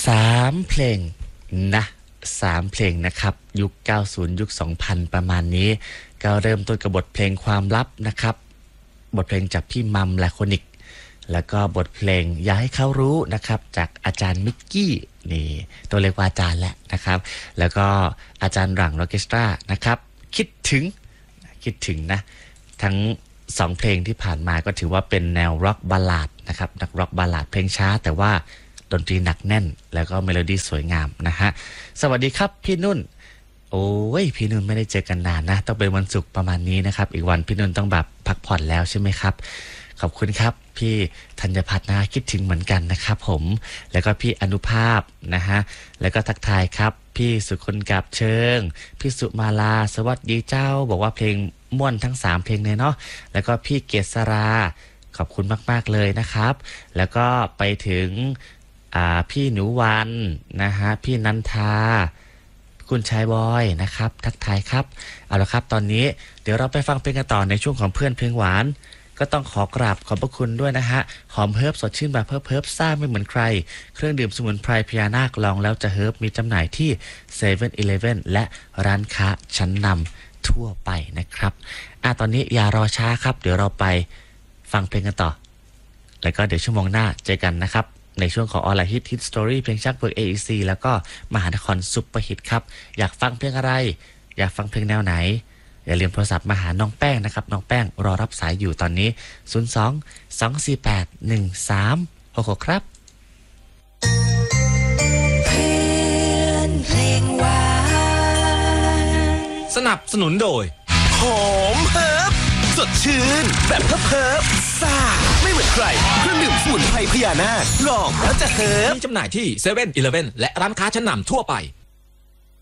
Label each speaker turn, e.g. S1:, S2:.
S1: 3 เพลงนะ3 เพลงนะครับยุค90ยุค2000ประมาณนี้ก็เริ่มต้นกับบทเพลงความลับนะครับบทเพลงจากพี่มัมลาโคนิกแล้วก็บทเพลงอย่าให้เขารู้นะครับจากอาจารย์มิกกี้นี่ตัวเรียกว่าอาจารย์แหละนะครับแล้วก็อาจารย์หลังออเคสตรานะครับคิดถึงนะทั้ง2 เพลงที่ผ่านมาก็ถือว่าเป็นแนวร็อกบัลลาดนะครับนักร็อกบัลลาดเพลงช้าแต่ว่าดนตรีหนักแน่นแล้วก็เมโลดี้สวยงามนะฮะสวัสดีครับพี่นุ่นโอ้ยพี่นุ่นไม่ได้เจอกันนานนะต้องเป็นวันศุกร์ประมาณนี้นะครับอีกวันพี่นุ่นต้องแบบพักผ่อนแล้วใช่ไหมครับขอบคุณครับพี่ธัญพัฒน์นะคิดถึงเหมือนกันนะครับผมแล้วก็พี่อนุภาพนะฮะแล้วก็ทักทายครับพี่สุคนกับเชิงพี่สุมาลาสวัสดีเจ้าบอกว่าเพลงม่วนทั้ง3 เพลงเลยเนาะแล้วก็พี่เกษราขอบคุณมากๆเลยนะครับแล้วก็ไปถึงพี่หนูวันนะฮะพี่นันทาคุณชายบอยนะครับทักทายครับเอาละครับตอนนี้เดี๋ยวเราไปฟังเพลงกันต่อในช่วงของเพื่อนเพลงหวานก็ต้องขอกราบขอบพระคุณด้วยนะฮะหอมเฮิร์บสดชื่นแบบเฮิร์บซ่าไม่เหมือนใครเครื่องดื่มสมุนไพรพญานาคลองแล้วจะเฮิร์บมีจำหน่ายที่ 7-Eleven และร้านค้าชั้นนำทั่วไปนะครับตอนนี้อย่ารอช้าครับเดี๋ยวเราไปฟังเพลงกันต่อแล้วก็เดี๋ยวชั่วโมงหน้าเจอกันนะครับในช่วงของออนไลน์ฮิตสตอรี่เพลงชักเบิก AEC แล้วก็มหานครซุปเปอร์ฮิตครับอยากฟังเพลงอะไรอยากฟังเพลงแนวไหนอย่าลืมโทรศัพท์มาหาน้องแป้งนะครับน้องแป้งรอรับสายอยู่ตอนนี้02-248-1366ครับ
S2: เพื่อนเพลงหวาน
S3: สนับสนุนโดยหอมเฮิร์บสดชื่นแบบเฮิร์บซ่าไม่เหมือนใครเครื่องดื่มสมุนไพรพญานาคลองแล้วจะเฮิร์บมีจำหน่ายที่ 7-Eleven และร้านค้าชั้นนำทั่วไป